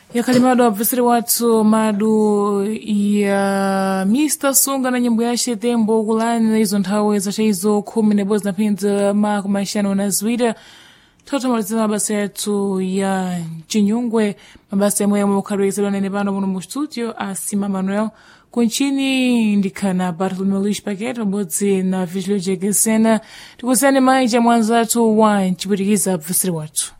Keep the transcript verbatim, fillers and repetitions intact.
yakali madu abvesere wathu madu ya mister Sunga na nyimbo yace tembo kulani izo nthawi zace izo khumi nebwezi na phinza maku maixano na ziwiri thotho malizina mabasa yathu ya chinyungwe mabasa yamwe yamwe mukhalowezedwa nene pano muno mu studio asima Manuel kunchini ndikhana Bartolomeu Luís Paquete pabodzi na Vigilio Jegesena tikusiyani mayi cha mwanzathu wa chipwitikiza abvesere wathu.